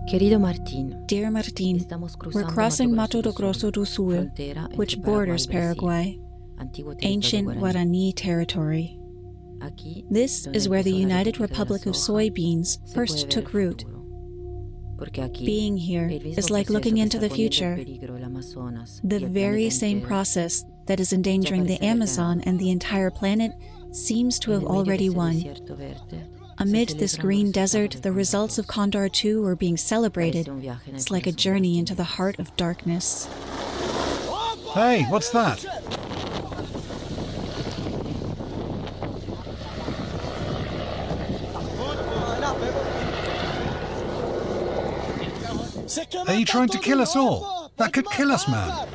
Querido Martín, Dear Martin, we're crossing Mato Grosso do Sul, which borders Paraguay, ancient Guarani territory. This is where the United Republic of Soybeans first took root. Being here is like looking into the future. The very same process that is endangering the Amazon and the entire planet seems to have already won. Amid this green desert, the results of Condor 2 are being celebrated. It's like a journey into the heart of darkness. Hey, what's that? Are you trying to kill us all? That could kill us, man.